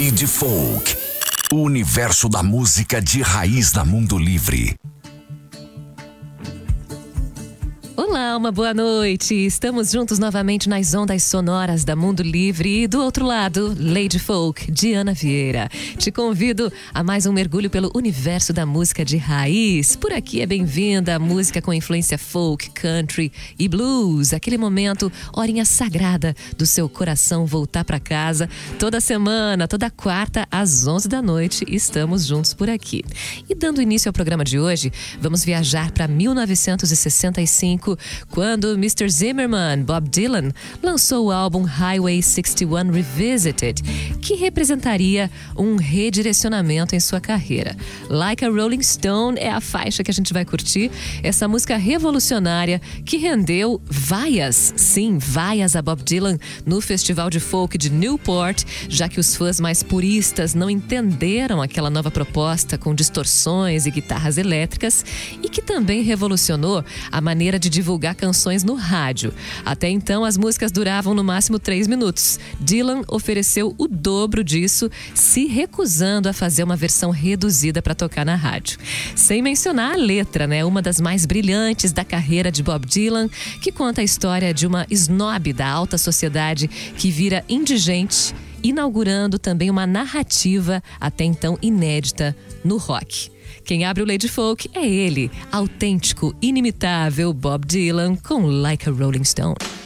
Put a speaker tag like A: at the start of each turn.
A: Lady Folk, o universo da música de raiz da Mundo Livre.
B: Olá, uma boa noite. Estamos juntos novamente nas ondas sonoras da Mundo Livre e do outro lado, Lady Folk, Diana Vieira. Te convido a mais um mergulho pelo universo da música de raiz. Por aqui é bem-vinda a música com influência folk, country e blues. Aquele momento, horinha sagrada do seu coração voltar para casa. Toda semana, toda quarta, às 11 da noite, estamos juntos por aqui. E dando início ao programa de hoje, vamos viajar para 1965, quando Mr. Zimmerman, Bob Dylan, lançou o álbum Highway 61 Revisited, que representaria um redirecionamento em sua carreira. Like a Rolling Stone é a faixa que a gente vai curtir, essa música revolucionária que rendeu vaias a Bob Dylan no Festival de Folk de Newport, já que os fãs mais puristas não entenderam aquela nova proposta com distorções e guitarras elétricas e que também revolucionou a maneira de divulgar canções no rádio. Até então, as músicas duravam no máximo 3 minutos. Dylan ofereceu o dobro disso, se recusando a fazer uma versão reduzida para tocar na rádio. Sem mencionar a letra, uma das mais brilhantes da carreira de Bob Dylan, que conta a história de uma snob da alta sociedade que vira indigente, inaugurando também uma narrativa até então inédita no rock. Quem abre o Lady Folk é ele, autêntico, inimitável Bob Dylan com Like a Rolling Stone.